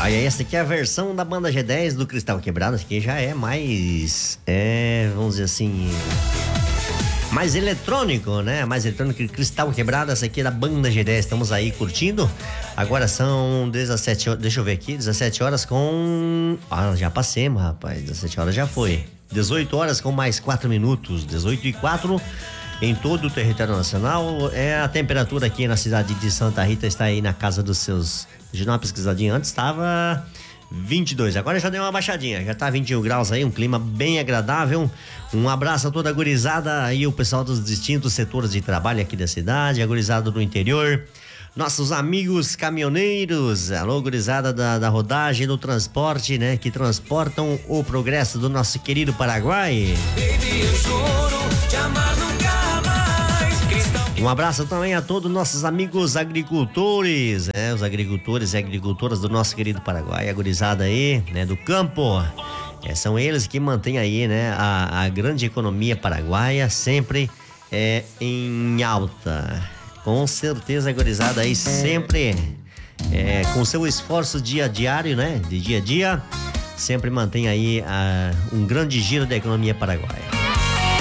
Aí essa aqui é a versão da banda G10 do Cristal Quebrado, que já é mais, vamos dizer assim, mais eletrônico, né? Mais eletrônico que Cristal Quebrado. Essa aqui é da banda G10, estamos aí curtindo. Agora são 17 horas, deixa eu ver aqui, 17 horas com... já passemos, rapaz, 17 horas já foi. 18 horas com mais 4 minutos, 18:04 em todo o território nacional. A temperatura aqui na cidade de Santa Rita está aí na casa dos seus... Deixa eu dar uma pesquisadinha, antes estava 22, agora já deu uma baixadinha, já tá 21 graus aí, um clima bem agradável. Um abraço a toda a gurizada aí, o pessoal dos distintos setores de trabalho aqui da cidade, a gurizada do interior, nossos amigos caminhoneiros, alô gurizada da rodagem, do transporte, né, que transportam o progresso do nosso querido Paraguai. Baby, eu juro te amar nunca mais. Um abraço também a todos nossos amigos agricultores, os agricultores e agricultoras do nosso querido Paraguai, a gurizada aí, né, do campo. São eles que mantêm aí, né, a grande economia paraguaia sempre em alta. Com certeza, a gurizada aí sempre com seu esforço diário, né, de dia a dia, sempre mantém aí um grande giro da economia paraguaia.